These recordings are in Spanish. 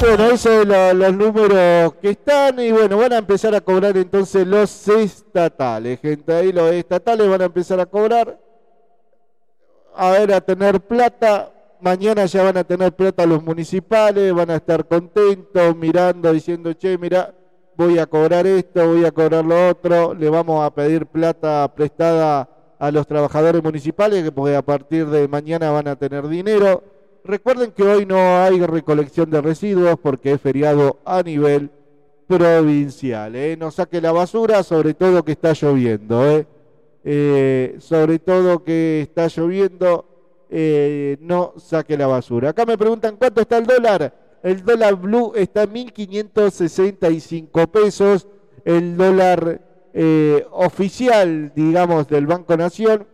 Bueno, esos son los números que están y bueno, van a empezar a cobrar entonces los estatales, gente. Ahí los estatales van a empezar a cobrar, a ver, a tener plata. Mañana ya van a tener plata los municipales, van a estar contentos, mirando, diciendo, che, mira, voy a cobrar esto, voy a cobrar lo otro, le vamos a pedir plata prestada a los trabajadores municipales, porque a partir de mañana van a tener dinero. Recuerden que hoy no hay recolección de residuos porque es feriado a nivel provincial. No saque la basura, sobre todo que está lloviendo. Sobre todo que está lloviendo, no saque la basura. Acá me preguntan cuánto está el dólar. El dólar blue está en 1.565 pesos. El dólar oficial, digamos, del Banco Nación,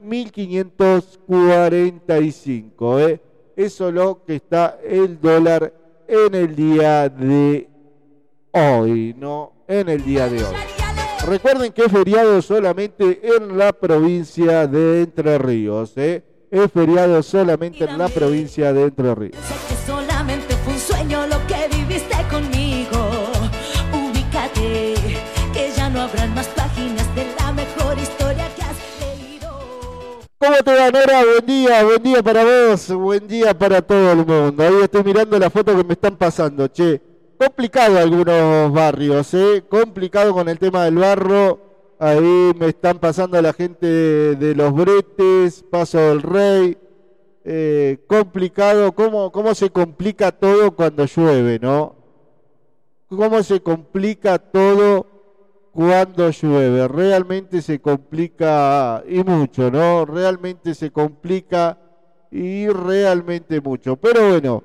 1.545. Eso es lo que está el dólar en el día de hoy, ¿no? En el día de hoy. Recuerden que es feriado solamente en la provincia de Entre Ríos, Es feriado solamente en la provincia de Entre Ríos. Sé que solamente fue un sueño lo que viviste conmigo. Ubícate, que ya no habrán más páginas de la mejor historia que has leído. ¿Cómo te va, Nora? Buen día para vos, buen día para todo el mundo. Ahí estoy mirando la foto que me están pasando, che. Complicado algunos barrios, complicado con el tema del barro. Ahí me están pasando la gente de Los Bretes, Paso del Rey. Complicado, cómo se complica todo cuando llueve, ¿no? Cómo se complica todo cuando llueve. Realmente se complica y mucho, ¿no? Realmente se complica y realmente mucho. Pero bueno,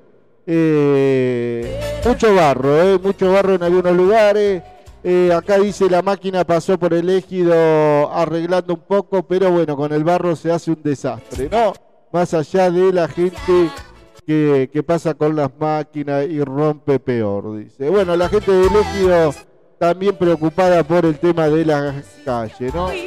mucho barro en algunos lugares. Acá dice la máquina pasó por el ejido arreglando un poco, pero bueno, con el barro se hace un desastre, ¿no? Más allá de la gente que pasa con las máquinas y rompe peor, dice. Bueno, la gente del ejido también preocupada por el tema de las calles, ¿no?